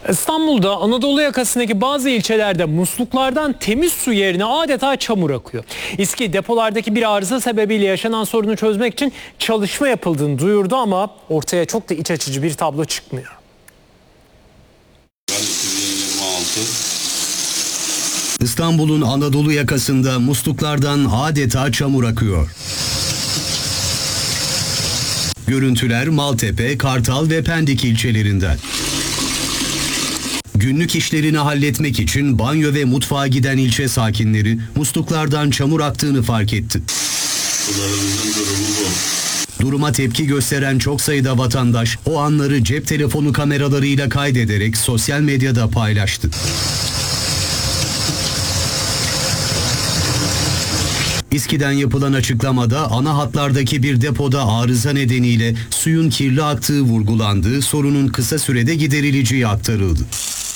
İstanbul'da Anadolu yakasındaki bazı ilçelerde musluklardan temiz su yerine adeta çamur akıyor. İSKİ depolardaki bir arıza sebebiyle yaşanan sorunu çözmek için çalışma yapıldığını duyurdu ama ortaya çok da iç açıcı bir tablo çıkmıyor. İstanbul'un Anadolu yakasında musluklardan adeta çamur akıyor. Görüntüler Maltepe, Kartal ve Pendik ilçelerinden. Günlük işlerini halletmek için banyo ve mutfağa giden ilçe sakinleri musluklardan çamur aktığını fark etti. Duruma tepki gösteren çok sayıda vatandaş o anları cep telefonu kameralarıyla kaydederek sosyal medyada paylaştı. İSKİ'den yapılan açıklamada ana hatlardaki bir depoda arıza nedeniyle suyun kirli aktığı vurgulandı, sorunun kısa sürede giderileceği aktarıldı.